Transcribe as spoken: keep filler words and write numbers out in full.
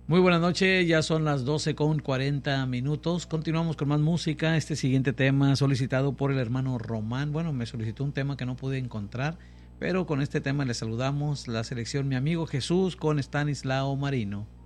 Muy buenas noches, ya son las doce con cuarenta minutos. Continuamos con más música. Este siguiente tema solicitado por el hermano Román. Bueno, me solicitó un tema que no pude encontrar, pero con este tema le saludamos. La selección Mi Amigo Jesús con Stanislao Marino.